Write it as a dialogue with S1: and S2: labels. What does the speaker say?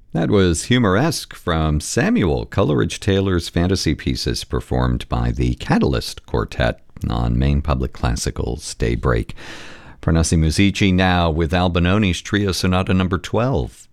S1: That was Humoresque from Samuel Coleridge Taylor's fantasy pieces performed by the Catalyst Quartet on Maine Public Classical's Daybreak. Pranasi Musici now with Albinoni's Trio Sonata No. 12.